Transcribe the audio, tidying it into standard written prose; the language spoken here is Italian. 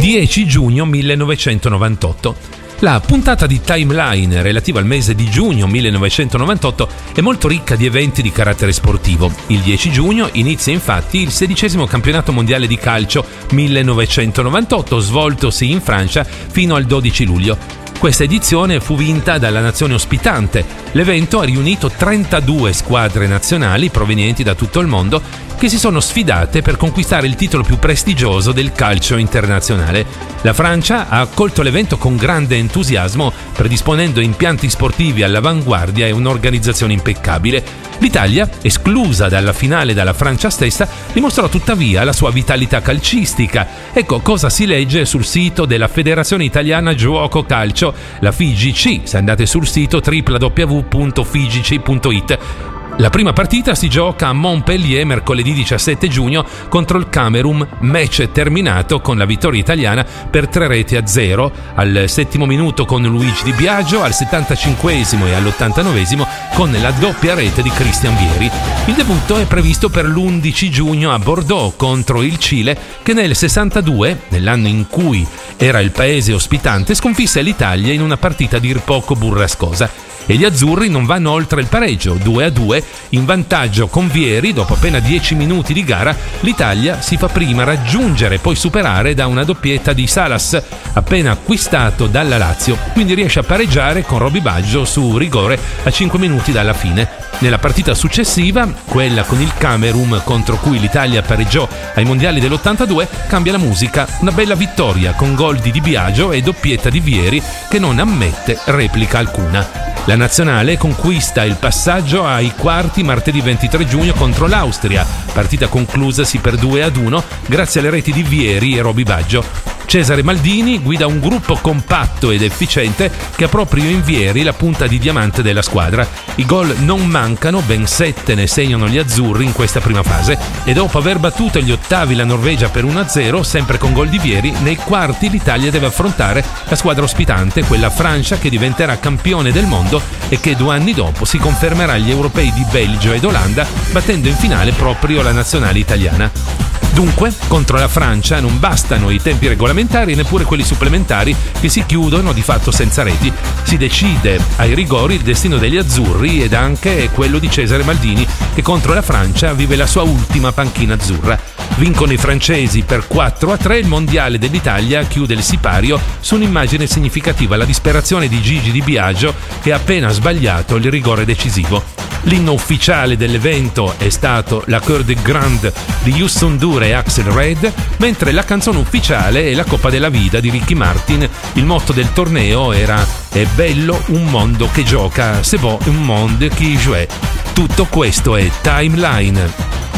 10 giugno 1998. La puntata di Timeline relativa al mese di giugno 1998 è molto ricca di eventi di carattere sportivo. Il 10 giugno inizia infatti il 16° campionato mondiale di calcio 1998, svoltosi in Francia fino al 12 luglio. Questa edizione fu vinta dalla nazione ospitante. L'evento ha riunito 32 squadre nazionali provenienti da tutto il mondo che si sono sfidate per conquistare il titolo più prestigioso del calcio internazionale. La Francia ha accolto l'evento con grande entusiasmo, predisponendo impianti sportivi all'avanguardia e un'organizzazione impeccabile. L'Italia, esclusa dalla finale dalla Francia stessa, dimostrò tuttavia la sua vitalità calcistica. Ecco cosa si legge sul sito della Federazione Italiana Giuoco Calcio, la FIGC, se andate sul sito www.figc.it. La prima partita si gioca a Montpellier mercoledì 17 giugno contro il Camerun, match terminato con la vittoria italiana per 3-0 al 7° minuto con Luigi Di Biagio, al 75° e all'89° con la doppia rete di Christian Vieri. Il debutto è previsto per l'11 giugno a Bordeaux contro il Cile, che nel 62, nell'anno in cui era il paese ospitante, sconfisse l'Italia in una partita a dir poco burrascosa. E gli azzurri non vanno oltre il pareggio, 2-2, in vantaggio con Vieri. Dopo appena 10 minuti di gara, l'Italia si fa prima raggiungere e poi superare da una doppietta di Salas, appena acquistato dalla Lazio, quindi riesce a pareggiare con Roby Baggio su rigore a 5 minuti dalla fine. Nella partita successiva, quella con il Camerun contro cui l'Italia pareggiò ai mondiali dell'82, cambia la musica, una bella vittoria con gol di Di Biagio e doppietta di Vieri che non ammette replica alcuna. La nazionale conquista il passaggio ai quarti martedì 23 giugno contro l'Austria, partita conclusasi per 2-1 grazie alle reti di Vieri e Roby Baggio. Cesare Maldini guida un gruppo compatto ed efficiente che ha proprio in Vieri la punta di diamante della squadra. I gol non mancano, ben 7 ne segnano gli azzurri in questa prima fase, e dopo aver battuto agli ottavi la Norvegia per 1-0, sempre con gol di Vieri, nei quarti l'Italia deve affrontare la squadra ospitante, quella Francia, che diventerà campione del mondo e che 2 anni dopo si confermerà agli europei di Belgio ed Olanda, battendo in finale proprio la nazionale italiana. Dunque, contro la Francia non bastano i tempi regolamentari e neppure quelli supplementari, che si chiudono di fatto senza reti. Si decide ai rigori il destino degli azzurri ed anche quello di Cesare Maldini, che contro la Francia vive la sua ultima panchina azzurra. Vincono i francesi per 4-3, il mondiale dell'Italia chiude il sipario su un'immagine significativa, la disperazione di Gigi Di Biagio, che ha appena sbagliato il rigore decisivo. L'inno ufficiale dell'evento è stato la Coeur de Grande di Youssou N'Dour e Axel Red, mentre la canzone ufficiale è la Coppa della Vida di Ricky Martin. Il motto del torneo era "È bello un mondo che gioca, c'est beau un monde qui joue". Tutto questo è Timeline.